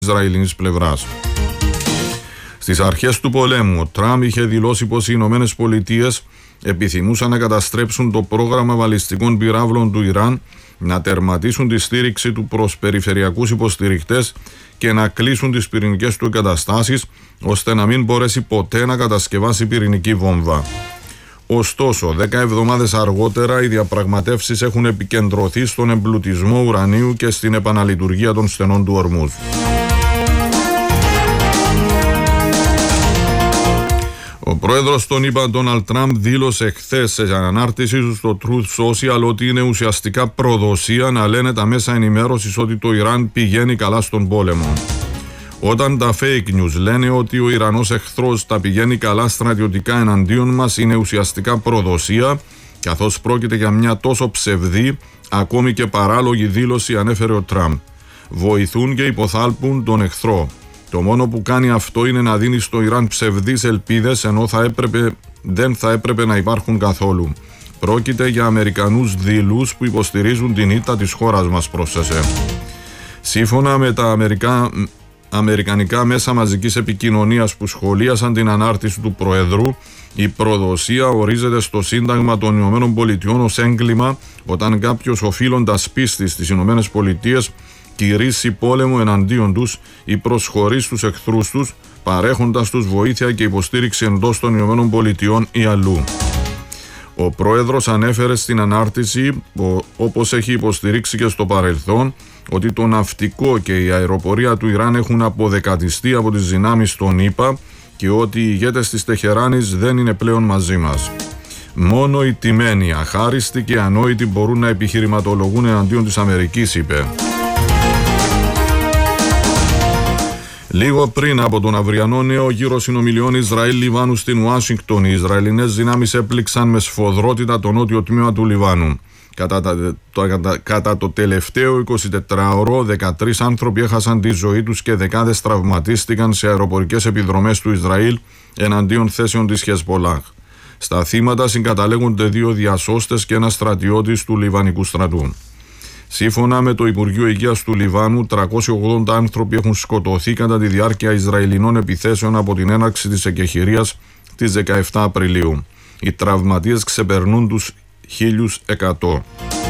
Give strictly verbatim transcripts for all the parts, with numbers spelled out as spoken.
Ισραηλινής πλευράς. Στις αρχές του πολέμου, ο Τραμπ είχε δηλώσει πως οι Ηνωμένες Πολιτείες επιθυμούσαν να καταστρέψουν το πρόγραμμα βαλιστικών πυράβλων του Ιράν, να τερματίσουν τη στήριξη του προς περιφερειακούς υποστηρικτές και να κλείσουν τις πυρηνικές του εγκαταστάσεις, ώστε να μην μπορέσει ποτέ να κατασκευάσει πυρηνική βόμβα. Ωστόσο, δέκα εβδομάδες αργότερα οι διαπραγματεύσεις έχουν επικεντρωθεί στον εμπλουτισμό ουρανίου και στην επαναλειτουργία των στενών του Ορμούζ. Ο πρόεδρος των ΗΠΑ, Ντόναλντ Τραμπ, δήλωσε χθες σε ανάρτηση του στο Truth Social ότι είναι ουσιαστικά προδοσία να λένε τα μέσα ενημέρωσης ότι το Ιράν πηγαίνει καλά στον πόλεμο. Όταν τα fake news λένε ότι ο Ιρανός εχθρός τα πηγαίνει καλά στρατιωτικά εναντίον μας, είναι ουσιαστικά προδοσία, καθώς πρόκειται για μια τόσο ψευδή, ακόμη και παράλογη δήλωση, ανέφερε ο Τραμπ. Βοηθούν και υποθάλπουν τον εχθρό. Το μόνο που κάνει αυτό είναι να δίνει στο Ιράν ψευδείς ελπίδες, ενώ θα έπρεπε, δεν θα έπρεπε να υπάρχουν καθόλου. Πρόκειται για Αμερικανούς δειλούς που υποστηρίζουν την ήττα της χώρας μας, πρόσθεσε. Σύμφωνα με τα Αμερικά, αμερικανικά μέσα μαζικής επικοινωνίας που σχολίασαν την ανάρτηση του Προέδρου, η προδοσία ορίζεται στο Σύνταγμα των Ηνωμένων Πολιτειών ως έγκλημα όταν κάποιος οφείλοντας πίστη στις Ηνωμένες Πολιτείες κηρύσσει πόλεμο εναντίον τους ή προσχωρεί στους εχθρούς τους, παρέχοντας τους βοήθεια και υποστήριξη εντός των Ηνωμένων Πολιτειών ή αλλού. Ο πρόεδρος ανέφερε στην ανάρτηση, όπως έχει υποστηρίξει και στο παρελθόν, ότι το ναυτικό και η αεροπορία του Ιράν έχουν αποδεκατιστεί από τις δυνάμεις των ΗΠΑ και ότι οι ηγέτες της Τεχεράνης δεν είναι πλέον μαζί μας. Μόνο οι τιμένοι, αχάριστοι και ανόητοι μπορούν να επιχειρηματολογούν εναντίον της Αμερικής, είπε. Λίγο πριν από τον αυριανό νέο γύρο συνομιλιών Ισραήλ-Λιβάνου στην Ουάσιγκτον, οι Ισραηλινές δυνάμεις έπληξαν με σφοδρότητα το νότιο τμήμα του Λιβάνου. Κατά, τα, το, κατά, κατά το τελευταίο εικοσιτετράωρο, δεκατρείς άνθρωποι έχασαν τη ζωή τους και δεκάδες τραυματίστηκαν σε αεροπορικές επιδρομές του Ισραήλ εναντίον θέσεων της Χεσμπολάχ. Στα θύματα συγκαταλέγονται δύο διασώστες και ένας στρατιώτης του Λιβανικού στρατού. Σύμφωνα με το Υπουργείο Υγείας του Λιβάνου, τριακόσιοι ογδόντα άνθρωποι έχουν σκοτωθεί κατά τη διάρκεια Ισραηλινών επιθέσεων από την έναρξη της εκεχηρίας της δεκαεφτά Απριλίου. Οι τραυματίες ξεπερνούν τους χίλια εκατό.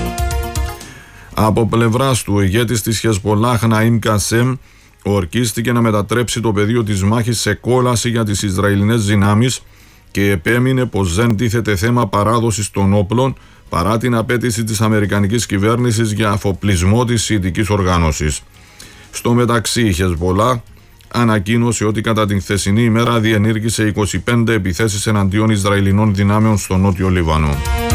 Από πλευράς του, ο ηγέτης της Χεσμπολάχ, Ναΐμ Κασέμ, ορκίστηκε να μετατρέψει το πεδίο της μάχης σε κόλαση για τις Ισραηλινές δυνάμεις και επέμεινε πως δεν τίθεται θέμα παράδοσης των όπλων, παρά την απέτηση της Αμερικανικής κυβέρνησης για αφοπλισμό της σιητικής οργάνωσης. Στο μεταξύ, η Χεσμπολάχ ανακοίνωσε ότι κατά την χθεσινή ημέρα διενήργησε είκοσι πέντε επιθέσεις εναντίον Ισραηλινών δυνάμεων στο νότιο Λίβανο.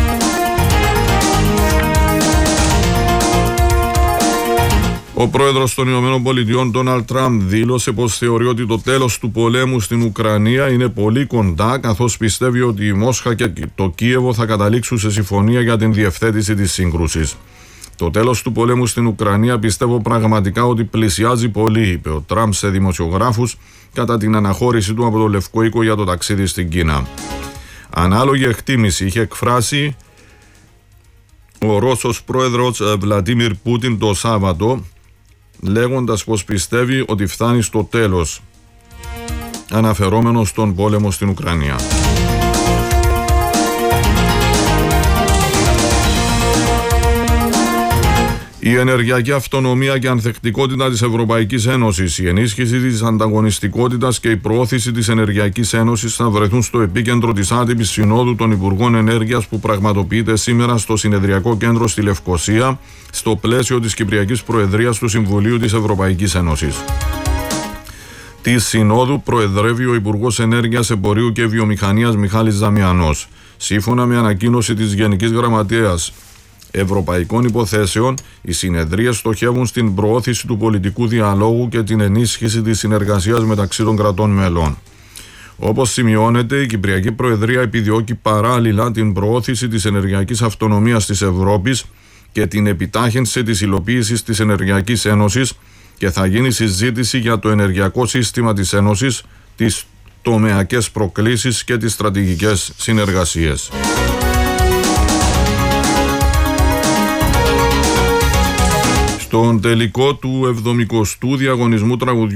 Ο πρόεδρος των Ηνωμένων Πολιτειών, Ντόναλντ Τραμπ, δήλωσε πως θεωρεί ότι το τέλος του πολέμου στην Ουκρανία είναι πολύ κοντά, καθώς πιστεύει ότι η Μόσχα και το Κίεβο θα καταλήξουν σε συμφωνία για την διευθέτηση της σύγκρουσης. Το τέλος του πολέμου στην Ουκρανία πιστεύω πραγματικά ότι πλησιάζει πολύ, είπε ο Τραμπ σε δημοσιογράφους κατά την αναχώρηση του από το Λευκό Οίκο για το ταξίδι στην Κίνα. Ανάλογη εκτίμηση είχε εκφράσει ο Ρώσος πρόεδρος Βλαντίμιρ Πούτιν το Σάββατο, λέγοντας πως πιστεύει ότι φτάνει στο τέλος, αναφερόμενος στον πόλεμο στην Ουκρανία. Η ενεργειακή αυτονομία και ανθεκτικότητα της Ευρωπαϊκής Ένωσης, η ενίσχυση της ανταγωνιστικότητας και η προώθηση της Ενεργειακής Ένωσης θα βρεθούν στο επίκεντρο της άτυπης συνόδου των Υπουργών Ενέργειας που πραγματοποιείται σήμερα στο Συνεδριακό Κέντρο στη Λευκοσία, στο πλαίσιο της Κυπριακής Προεδρίας του Συμβουλίου της Ευρωπαϊκής Ένωσης. Τη συνόδου προεδρεύει ο Υπουργός Ενέργειας, Εμπορίου και Βιομηχανίας Μιχάλης Ζαμιανός. Σύμφωνα με ανακοίνωση της Γενικής Γραμματέας Ευρωπαϊκών Υποθέσεων, οι συνεδρίες στοχεύουν στην προώθηση του πολιτικού διαλόγου και την ενίσχυση της συνεργασίας μεταξύ των κρατών μελών. Όπως σημειώνεται, η Κυπριακή Προεδρία επιδιώκει παράλληλα την προώθηση της ενεργειακής αυτονομίας της Ευρώπης και την επιτάχυνση της υλοποίησης της Ενεργειακής Ένωσης και θα γίνει συζήτηση για το ενεργειακό σύστημα της Ένωσης, τις τομεακές προκλήσεις και τις στρατηγικές συνεργασίες. Στον τελικό του εβδομηκοστού διαγωνισμού τραγουδιού